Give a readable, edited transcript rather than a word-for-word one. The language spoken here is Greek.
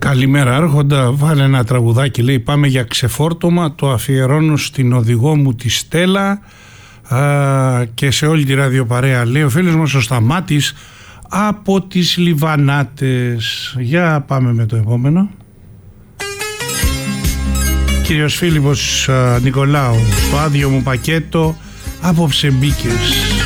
Καλημέρα Άρχοντα, βάλε ένα τραγουδάκι, λέει πάμε για ξεφόρτωμα, το αφιερώνω στην οδηγό μου τη Στέλλα και σε όλη τη ραδιοπαρέα, λέει ο φίλος μας ο Σταμάτης από τις Λιβανάτες. Για πάμε με το επόμενο. Κύριος Φίλιππος Νικολάου, στο άδειο μου πακέτο απόψε μπήκες.